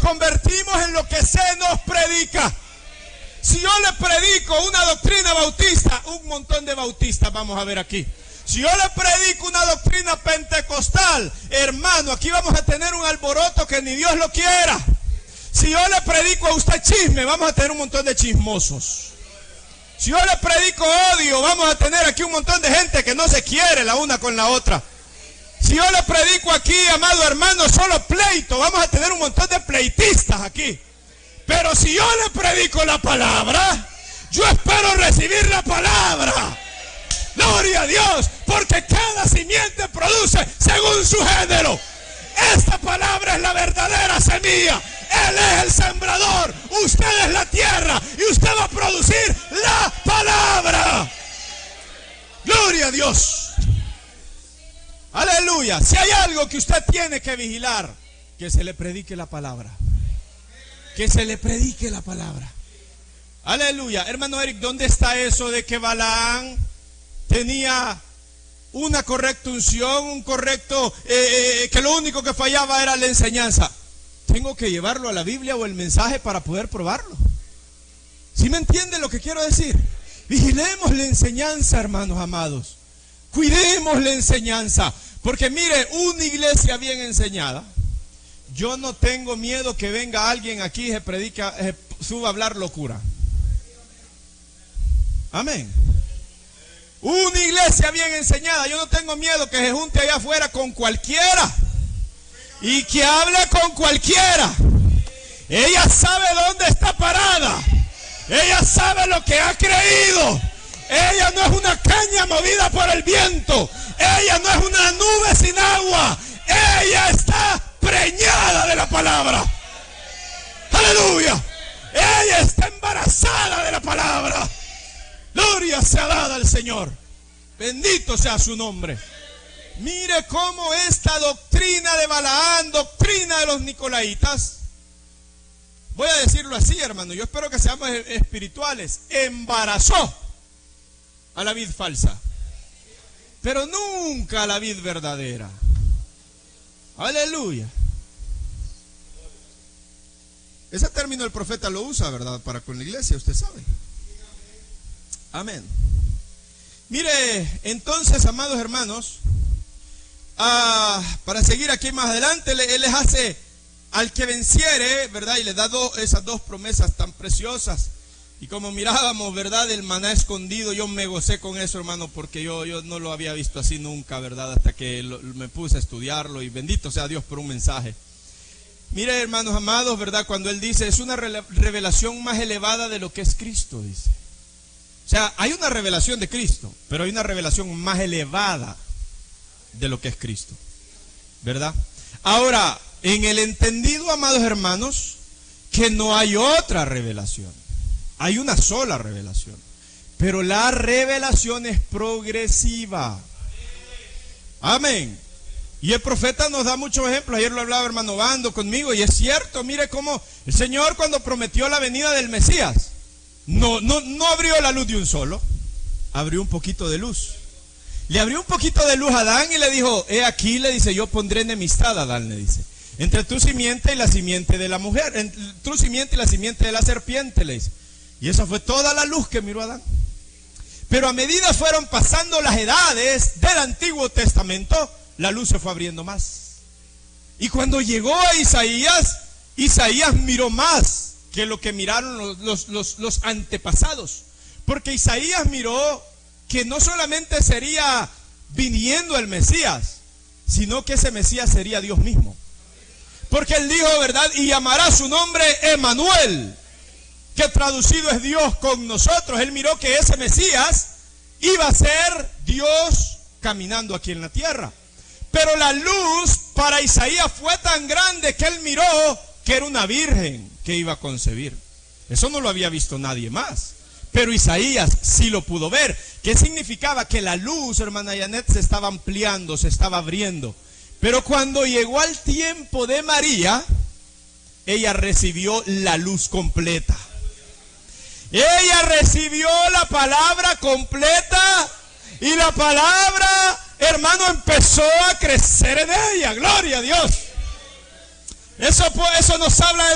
convertimos en lo que se nos predica. Si yo le predico una doctrina bautista, un montón de bautistas vamos a ver aquí. Si yo le predico una doctrina pentecostal, hermano, aquí vamos a tener un alboroto que ni Dios lo quiera. Si yo le predico a usted chisme, vamos a tener un montón de chismosos. Si yo le predico odio, vamos a tener aquí un montón de gente que no se quiere la una con la otra. Si yo le predico aquí, amado hermano, solo pleito, vamos a tener un montón de pleitistas aquí. Pero si yo le predico la palabra, yo espero recibir la palabra. Gloria a Dios, porque cada simiente produce según su género. Esta palabra es la verdadera semilla. Él es el sembrador, usted es la tierra y usted va a producir la palabra. Gloria a Dios. Aleluya. Si hay algo que usted tiene que vigilar, que se le predique la palabra. Que se le predique la palabra. Aleluya. Hermano Eric, ¿dónde está eso de que Balaam tenía una correcta unción, un correcto, que lo único que fallaba era la enseñanza? Tengo que llevarlo a la Biblia o el mensaje para poder probarlo. ¿Sí me entiende lo que quiero decir? Vigilemos la enseñanza, hermanos amados. Cuidemos la enseñanza. Porque mire, una iglesia bien enseñada, yo no tengo miedo que venga alguien aquí y se predica, suba a hablar locura. Amén. Una iglesia bien enseñada, yo no tengo miedo que se junte allá afuera con cualquiera y que hable con cualquiera. Ella sabe dónde está parada. Ella sabe lo que ha creído. Ella no es una caña movida por el viento. Ella no es una nube sin agua. Ella está preñada de la palabra. Aleluya. Ella está embarazada de la palabra. Gloria sea dada al Señor. Bendito sea su nombre. Mire cómo esta doctrina de Balaam, doctrina de los nicolaitas, voy a decirlo así, hermano, yo espero que seamos espirituales, embarazó a la vid falsa, pero nunca a la vid verdadera. Aleluya. Ese término el profeta lo usa, ¿verdad? Para con la iglesia, usted sabe. Amén. Mire, entonces, amados hermanos, para seguir aquí más adelante, Él les hace al que venciere, ¿verdad? Y les da esas dos promesas tan preciosas. Y como mirábamos, ¿verdad? El maná escondido, yo me gocé con eso, hermano, porque yo no lo había visto así nunca, ¿verdad? Hasta que me puse a estudiarlo, y bendito sea Dios por un mensaje. Mire, hermanos amados, ¿verdad? Cuando Él dice, es una revelación más elevada de lo que es Cristo, dice. O sea, hay una revelación de Cristo, pero hay una revelación más elevada de lo que es Cristo, ¿verdad? Ahora, en el entendido, amados hermanos, que no hay otra revelación. Hay una sola revelación, pero la revelación es progresiva. Amén. Y el profeta nos da muchos ejemplos. Ayer lo hablaba hermano Bando conmigo, y es cierto. Mire cómo el Señor, cuando prometió la venida del Mesías, no abrió la luz de un solo, abrió un poquito de luz. Le abrió un poquito de luz a Adán y le dijo, he aquí, le dice, yo pondré enemistad a Adán, le dice, entre tu simiente y la simiente de la mujer, entre tu simiente y la simiente de la serpiente, le dice. Y esa fue toda la luz que miró Adán. Pero a medida fueron pasando las edades del Antiguo Testamento, la luz se fue abriendo más. Y cuando llegó a Isaías, Isaías miró más que lo que miraron los antepasados. Porque Isaías miró que no solamente sería viniendo el Mesías, sino que ese Mesías sería Dios mismo. Porque él dijo, ¿verdad? Y llamará su nombre Emmanuel, que traducido es Dios con nosotros. Él miró que ese Mesías iba a ser Dios caminando aquí en la tierra. Pero la luz para Isaías fue tan grande que él miró que era una virgen que iba a concebir. Eso no lo había visto nadie más, pero Isaías sí lo pudo ver. ¿Qué significaba? Que la luz, hermana Janet, se estaba ampliando, se estaba abriendo. Pero cuando llegó al tiempo de María, ella recibió la luz completa. Ella recibió la palabra completa, y la palabra, hermano, empezó a crecer en ella. Gloria a Dios. Eso nos habla de